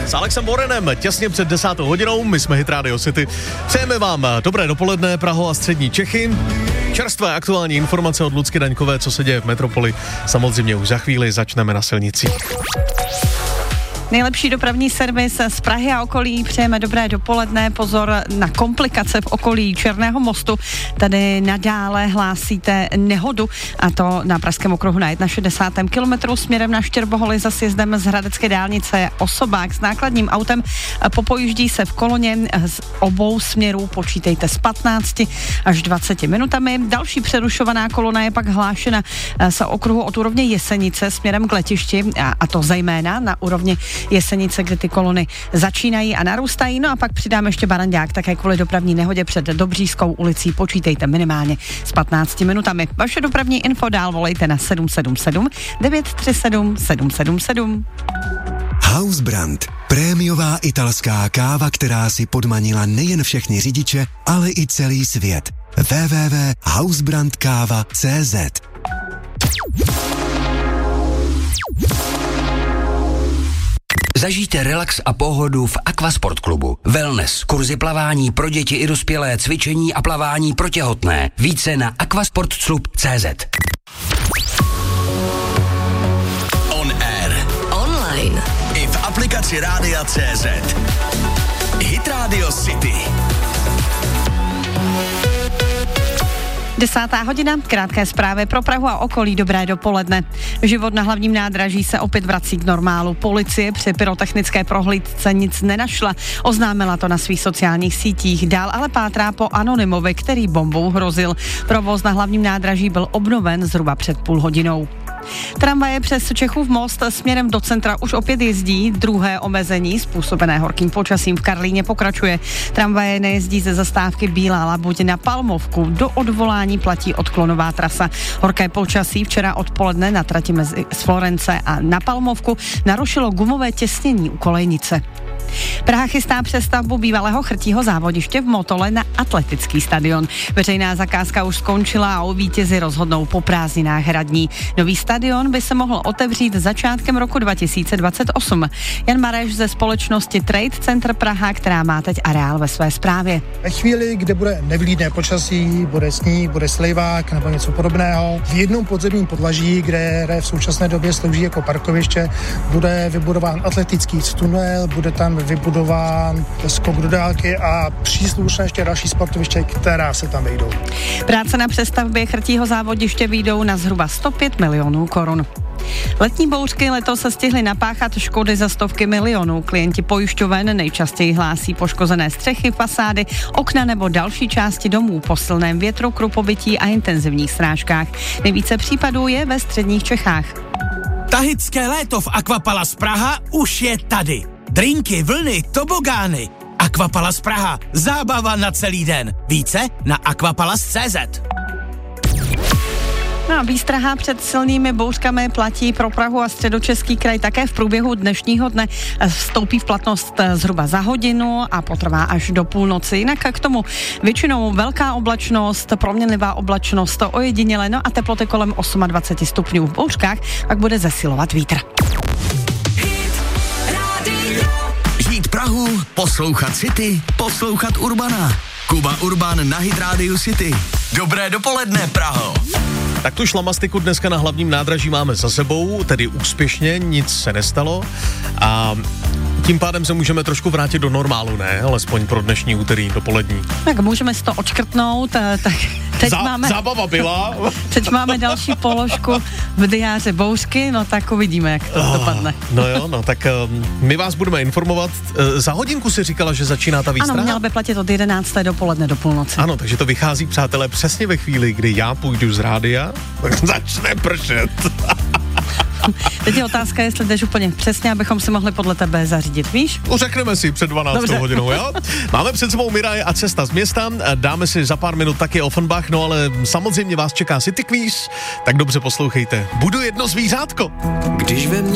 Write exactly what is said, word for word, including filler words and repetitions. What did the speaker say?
s Alexem Warrenem těsně před desátou hodinou. My jsme Hit Radio City. Přejeme vám dobré dopoledne, Praho a střední Čechy. Čerstvé aktuální informace od Lucky Daňkové, co se děje v metropoli. Samozřejmě už za chvíli začneme na silnici. Nejlepší dopravní servis z Prahy a okolí. Přejeme dobré dopoledne. Pozor na komplikace v okolí Černého mostu. Tady nadále hlásíte nehodu, a to na Pražském okruhu na šedesátém prvním kilometru směrem na Štěrboholy za sjezdem z Hradecké dálnice. Osobák s nákladním autem popojíždí se v koloně z obou směrů. Počítejte s patnácti až dvaceti minutami. Další přerušovaná kolona je pak hlášena z okruhu od úrovně Jesenice směrem k letišti, a, a to zejména na úrovni Jesenice, kde ty kolony začínají a narůstají. No a pak přidám ještě Barandák, také kvůli dopravní nehodě před Dobříšskou ulicí. Počítejte minimálně s patnácti minutami. Vaše dopravní info dál volejte na sedm sedm sedm devět tři sedm sedm sedm sedm. Hausbrand. Prémiová italská káva, která si podmanila nejen všechny řidiče, ale i celý svět. w w w tečka hausbrandkáva tečka cé zet. Zažijte relax a pohodu v Aquasport klubu. Wellness, kurzy plavání pro děti i dospělé, cvičení a plavání pro těhotné. Více na aquasportclub tečka cé zet. On air. Online. I v aplikaci Rádia tečka cé zet. Hit Radio City. Desátá hodina, krátké zprávy pro Prahu a okolí, dobré dopoledne. Život na hlavním nádraží se opět vrací k normálu. Policie při pyrotechnické prohlídce nic nenašla, oznámila to na svých sociálních sítích. Dál ale pátrá po anonymovi, který bombou hrozil. Provoz na hlavním nádraží byl obnoven zhruba před půl hodinou. Tramvaje přes Čechův most směrem do centra už opět jezdí. Druhé omezení způsobené horkým počasím v Karlíně pokračuje. Tramvaje nejezdí ze zastávky Bílá Labuť na Palmovku. Do odvolání platí odklonová trasa. Horké počasí včera odpoledne na trati mezi z Florence a na Palmovku narušilo gumové těsnění u kolejnice. Praha chystá přestavbu bývalého chrtího závodiště v Motole na atletický stadion. Veřejná zakázka už skončila a o vítězi rozhodnou po prázdninách hradní. Nový stadion by se mohl otevřít začátkem roku dva tisíce dvacet osm. Jan Mareš ze společnosti Trade Center Praha, která má teď areál ve své správě. Ve chvíli, kde bude nevlídné počasí, bude sníh, bude slivák nebo něco podobného, v jednom podzemním podlaží, kde v současné době slouží jako parkoviště, bude vybudován atletický tunel, bude tam vybudován skok do dálky a příslušné ještě další sportoviště, která se tam vejdou. Práce na přestavbě chrtího závodiště vyjdou na zhruba sto pět milionů korun. Letní bouřky letos se stihly napáchat škody za stovky milionů. Klienti pojišťoven nejčastěji hlásí poškozené střechy, fasády, okna nebo další části domů po silném větru, krupobytí a intenzivních srážkách. Nejvíce případů je ve středních Čechách. Tahické léto v Aquapalace Praha už je tady. Drinky, vlny, tobogány. Aquapalace Praha. Zábava na celý den. Více na aquapalace tečka cé zet. No a výstraha před silnými bouřkami platí pro Prahu a Středočeský kraj také v průběhu dnešního dne. Vstoupí v platnost zhruba za hodinu a potrvá až do půlnoci. Jinak k tomu většinou velká oblačnost, proměnlivá oblačnost, ojediněle, no a teploty kolem dvacet osm stupňů. V bouřkách pak bude zesilovat vítr. Žít Prahu, poslouchat City, poslouchat Urbana. Kuba Urban na Hit Radio City. Dobré dopoledne, Praho. Tak tu šlamastiku dneska na hlavním nádraží máme za sebou, tedy úspěšně, nic se nestalo a tím pádem se můžeme trošku vrátit do normálu, ne? Alespoň pro dnešní úterý dopolední. Tak můžeme si to odškrtnout, tak teď Zá, máme... Zábava byla. Teď máme další položku v diáři bouřky, no tak uvidíme, jak to oh, dopadne. No jo, no tak um, my vás budeme informovat. Uh, za hodinku si říkala, že začíná ta výstraha? Ano, měla by platit od jedenácté dopoledne do půlnoci. Ano, takže to vychází, přátelé, přesně ve chvíli, kdy já půjdu z rádia, tak začne pršet. Teď je otázka, jestli jdeš úplně přesně, abychom si mohli podle tebe zařídit, víš? Řekneme si před dvanáctou Dobře. hodinou, jo? Máme před sebou Miraj a Cesta z města, dáme si za pár minut taky Offenbach, no ale samozřejmě vás čeká City Quiz, tak dobře poslouchejte. Budu jedno zvířátko. Když ve mně